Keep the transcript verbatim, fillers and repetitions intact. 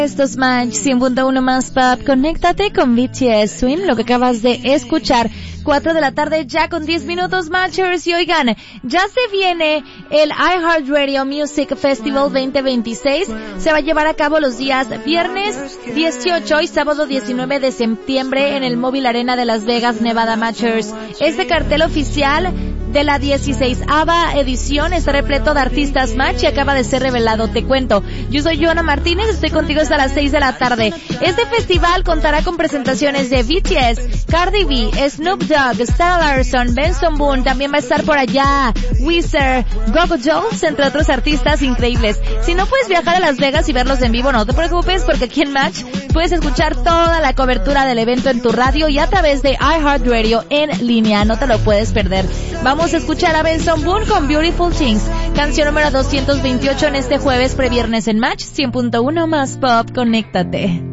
Esto es Match cien punto uno más Pop. Conéctate con B T S Swim, lo que acabas de escuchar. cuatro de la tarde ya con diez minutos, Matchers. Y oigan, ya se viene el iHeartRadio Music Festival veinte veintiséis. Se va a llevar a cabo los días viernes dieciocho y sábado diecinueve de septiembre en el Mobile Arena de Las Vegas, Nevada, Matchers. Este cartel oficial de la dieciséisava edición está repleto de artistas Match y acaba de ser revelado. Te cuento, yo soy Joana Martínez, estoy contigo hasta las seis de la tarde. Este festival contará con presentaciones de B T S, Cardi B, Snoop Dogg, Stella Larson, Benson Boone, también va a estar por allá Weezer, Go-Go Dolls, entre otros artistas increíbles. Si no puedes viajar a Las Vegas y verlos en vivo, no te preocupes, porque aquí en Match puedes escuchar toda la cobertura del evento en tu radio y a través de iHeartRadio en línea, no te lo puedes perder. Vamos a escuchar a Benson Boone con Beautiful Things, canción número doscientos veintiocho en este jueves previernes en Match cien punto uno más Pop. Conéctate.